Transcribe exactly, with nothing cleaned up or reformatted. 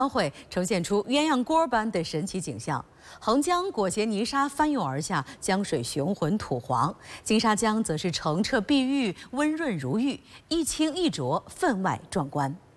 会呈现出鸳鸯锅般的神奇景象。横江裹挟泥沙翻涌而下，江水雄浑土黄；金沙江则是澄澈碧玉，温润如玉，一清一浊，分外壮观。